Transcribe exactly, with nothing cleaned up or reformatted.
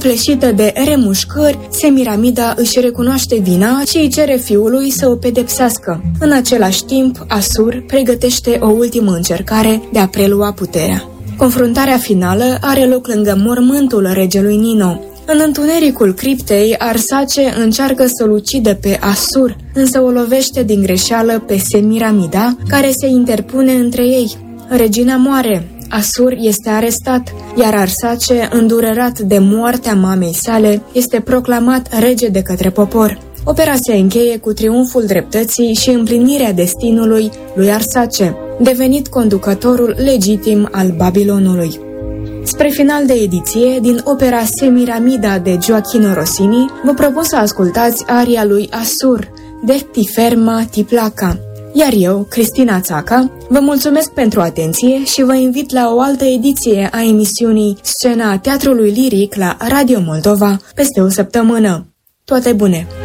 Copleșită de remușcări, Semiramida își recunoaște vina și îi cere fiului să o pedepsească. În același timp, Asur pregătește o ultimă încercare de a prelua puterea. Confruntarea finală are loc lângă mormântul regelui Nino. În întunericul criptei, Arsace încearcă să-l ucidă pe Asur, însă o lovește din greșeală pe Semiramida, care se interpune între ei. Regina moare, Asur este arestat, iar Arsace, îndurerat de moartea mamei sale, este proclamat rege de către popor. Opera se încheie cu triumful dreptății și împlinirea destinului lui Arsace, devenit conducătorul legitim al Babilonului. Spre final de ediție, din opera Semiramida de Gioachino Rossini, vă propun să ascultați aria lui Asur, de Ti ferma, ti placa. Iar eu, Cristina Țaca, vă mulțumesc pentru atenție și vă invit la o altă ediție a emisiunii Scena Teatrului Liric la Radio Moldova peste o săptămână. Toate bune!